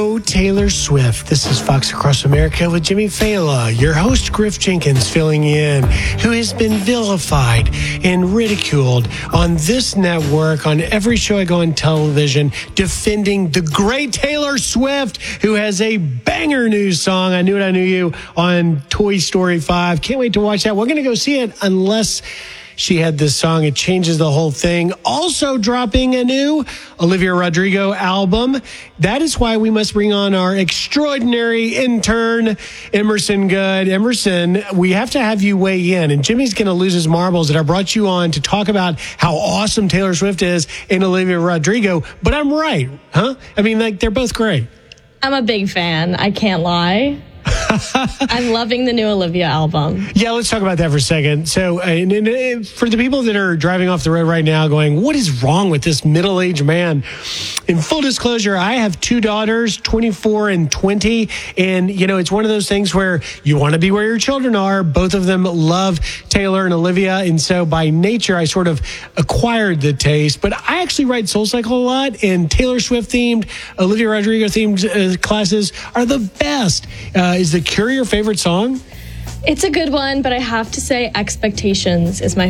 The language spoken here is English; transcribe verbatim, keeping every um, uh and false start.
Oh, Taylor Swift. This is Fox Across America with Jimmy Fallon, your host, Griff Jenkins, filling in, who has been vilified and ridiculed on this network, on every show I go on television, defending the great Taylor Swift, who has a banger new song, I Knew It, I Knew You, on Toy Story five. Can't wait to watch that. We're going to go see it unless she had this song. It changes the whole thing. Also dropping a new Olivia Rodrigo album. That is why we must bring on our extraordinary intern, Emerson Good. Emerson, we have to have you weigh in. And Jimmy's going to lose his marbles that I brought you on to talk about how awesome Taylor Swift is and Olivia Rodrigo. But I'm right, huh? I mean, like, they're both great. I'm a big fan. I can't lie. I'm loving the new Olivia album. Yeah, let's talk about that for a second. So, uh, and, and, and for the people that are driving off the road right now going, what is wrong with this middle-aged man? In full disclosure, I have two daughters, twenty-four and twenty. And, you know, it's one of those things where you want to be where your children are. Both of them love Taylor and Olivia. And so by nature, I sort of acquired the taste. But I actually write SoulCycle a lot. And Taylor Swift-themed, Olivia Rodrigo-themed uh, classes are the best. Uh, is the Cure your favorite song? It's a good one, but I have to say Expectations is my